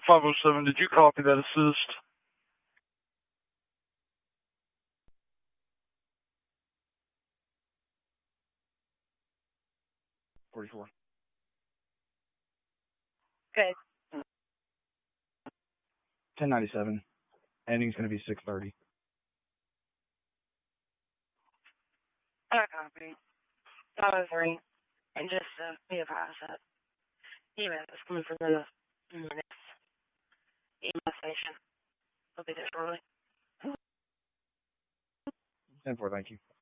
507, did you copy that assist? $44. Okay. 1097. Ending's going to be 630. I copy. 503. And just be advised that email is coming from the next email station. I'll be there shortly. 10-4, thank you.